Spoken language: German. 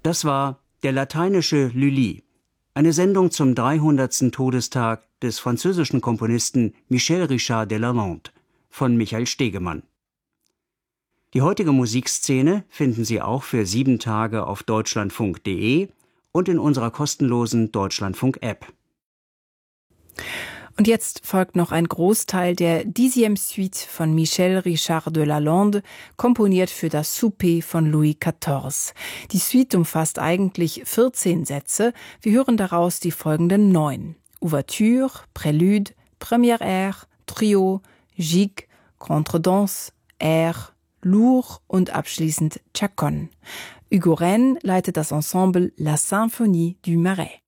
Das war der lateinische Lully, eine Sendung zum 300. Todestag des französischen Komponisten Michel Richard de Lalande von Michael Stegemann. Die heutige Musikszene finden Sie auch für 7 Tage auf deutschlandfunk.de und in unserer kostenlosen Deutschlandfunk-App. Und jetzt folgt noch ein Großteil der 10e Suite von Michel Richard de Lalande, komponiert für das Souper von Louis XIV. Die Suite umfasst eigentlich 14 Sätze. Wir hören daraus die folgenden 9. Ouverture, Prélude, Première Air, Trio, Gigue, Contredanse, Air, Lourd und abschließend Chaconne. Hugo Rennes leitet das Ensemble La Symphonie du Marais.